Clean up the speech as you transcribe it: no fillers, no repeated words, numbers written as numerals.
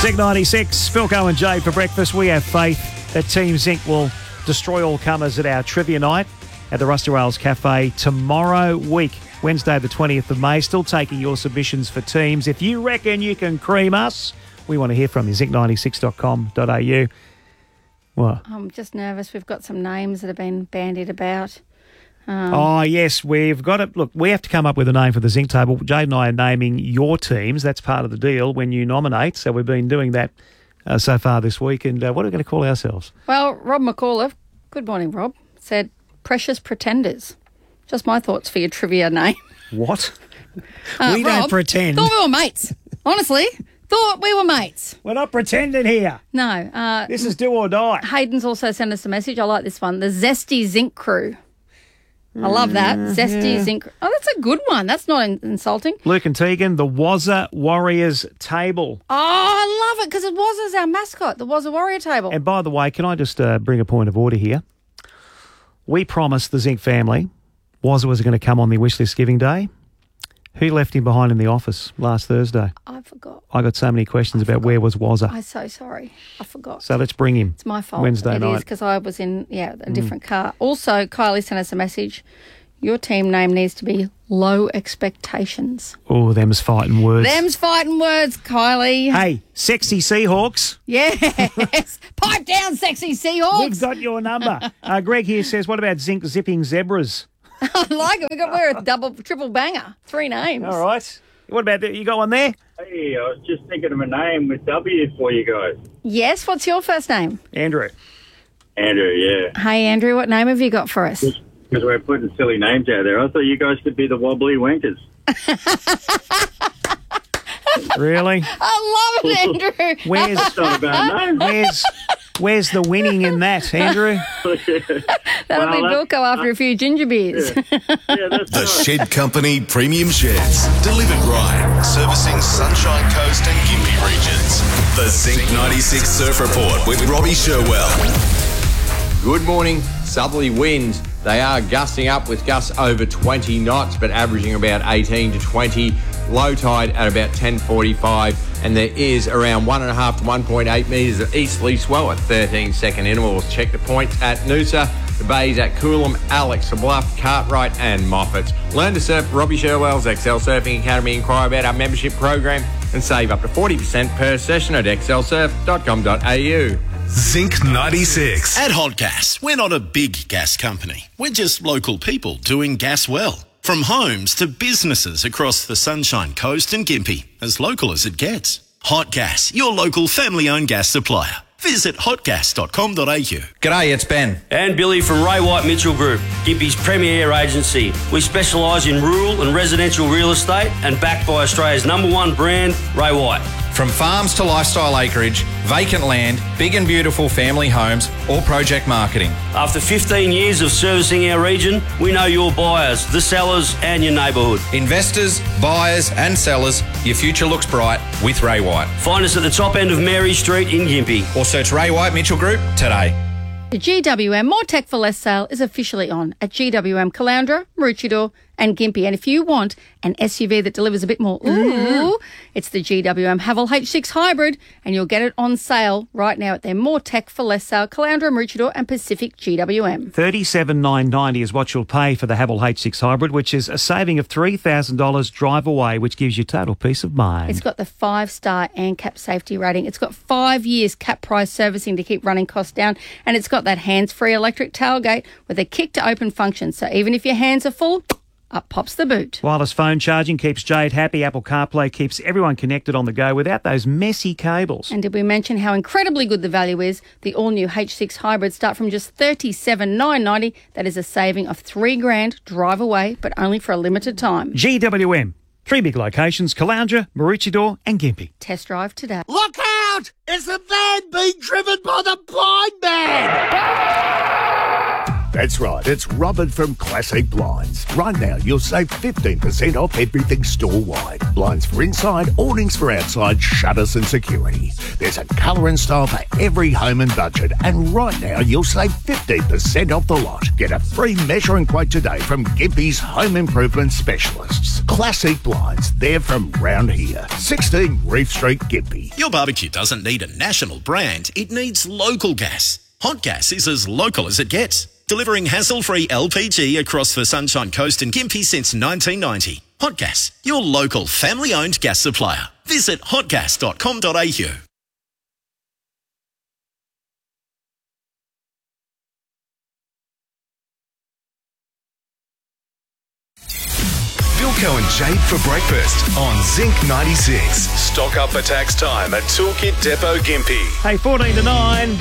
Zinc 96, Philco and Jade for breakfast. We have faith that Team Zinc will destroy all comers at our trivia night at the Rusty Rails Cafe tomorrow week, Wednesday the 20th of May. Still taking your submissions for teams. If you reckon you can cream us, we want to hear from you. zinc96.com.au. What? I'm just nervous. We've got some names that have been bandied about. Yes, we've got it. Look, we have to come up with a name for the Zinc table. Jade and I are naming your teams. That's part of the deal when you nominate. So we've been doing that so far this week. And what are we going to call ourselves? Well, Rob McAuliffe, good morning, Rob, said Precious Pretenders. Just my thoughts for your trivia name. What? We don't pretend. Thought we were mates. Honestly, thought we were mates. We're not pretending here. No. This is do or die. Hayden's also sent us a message. I like this one. The Zesty Zinc Crew. I love that. Zesty Zinc. Oh, that's a good one. That's not insulting. Luke and Tegan, the Wazza Warriors table. Oh, I love it because it was as our mascot, the Wazza Warrior table. And by the way, can I just bring a point of order here? We promised the Zinc family Wazza was going to come on the Wishlist Giving Day. Who left him behind in the office last Thursday? I forgot. I got so many questions about where was Wazza. I'm so sorry. I forgot. So let's bring him. It's my fault. Wednesday night. It is because I was in, a different car. Also, Kylie sent us a message. Your team name needs to be Low Expectations. Oh, them's fighting words. Them's fighting words, Kylie. Hey, Sexy Seahawks. Yes. Pipe down, Sexy Seahawks. We've got your number. Greg here says, what about Zinc Zipping Zebras? I like it. We're a triple banger. 3 names. All right. What about that? You got one there? Hey, I was just thinking of a name with W for you guys. Yes. What's your first name? Andrew. Andrew, yeah. Hey, Andrew, what name have you got for us? Because we're putting silly names out there. I thought you guys could be the Wobbly Wankers. Really? I love it, Andrew. Where's Not a bad name. Where's the winning in that, Andrew? That'll be Bilko after a few ginger beers. Yeah, that's The right. Shed Company Premium Sheds. Delivered right. Servicing Sunshine Coast and Gympie regions. The Zinc 96 Surf Report with Robbie Sherwell. Good morning. Southerly winds. They are gusting up with gusts over 20 knots, but averaging about 18 to 20. Low tide at about 10:45, and there is around 1.5 to 1.8 metres of easterly swell at 13-second intervals. Check the points at Noosa, the bays at Coolum, Alex, The Bluff, Cartwright and Moffats. Learn to surf Robbie Sherwell's Excel Surfing Academy. Inquire about our membership program and save up to 40% per session at excelsurf.com.au. Zinc 96. At Hot Gas, we're not a big gas company. We're just local people doing gas well. From homes to businesses across the Sunshine Coast and Gympie, as local as it gets. Hot Gas, your local family-owned gas supplier. Visit hotgas.com.au. G'day, it's Ben. And Billy from Ray White Mitchell Group, Gympie's premier agency. We specialise in rural and residential real estate and backed by Australia's #1 brand, Ray White. From farms to lifestyle acreage, vacant land, big and beautiful family homes, or project marketing. After 15 years of servicing our region, we know your buyers, the sellers and your neighbourhood. Investors, buyers and sellers, your future looks bright with Ray White. Find us at the top end of Mary Street in Gympie. Or search Ray White Mitchell Group today. The GWM More Tech for Less sale is officially on at GWM Caloundra, Maroochydore and Gympie. And if you want an SUV that delivers a bit more it's the GWM Haval H6 Hybrid, and you'll get it on sale right now at their More Tech for Less sale, Caloundra, Maroochydore and Pacific GWM. $37,990 is what you'll pay for the Haval H6 Hybrid, which is a saving of $3,000 drive away, which gives you total peace of mind. It's got the 5-star ANCAP safety rating. It's got 5 years cap price servicing to keep running costs down, and it's got that hands-free electric tailgate with a kick-to-open function. So even if your hands are full, up pops the boot. Wireless phone charging keeps Jade happy. Apple CarPlay keeps everyone connected on the go without those messy cables. And did we mention how incredibly good the value is? The all-new H6 Hybrids start from just $37,990. That is a saving of $3,000 drive away, but only for a limited time. GWM. 3 big locations, Caloundra, Maroochydore and Gympie. Test drive today. Look out! It's a van being driven by the blind man! That's right, it's Robert from Classic Blinds. Right now, you'll save 15% off everything store-wide. Blinds for inside, awnings for outside, shutters and security. There's a colour and style for every home and budget. And right now, you'll save 15% off the lot. Get a free measuring quote today from Gympie's Home Improvement Specialists. Classic Blinds, they're from round here. 16 Reef Street, Gympie. Your barbecue doesn't need a national brand, it needs local gas. Hot Gas is as local as it gets, delivering hassle-free LPG across the Sunshine Coast and Gympie since 1990. Hot Gas, your local family-owned gas supplier. Visit hotgas.com.au. Vilko and Jade for breakfast on Zinc 96. Stock up for tax time at Toolkit Depot Gympie. Hey, 14 to 9.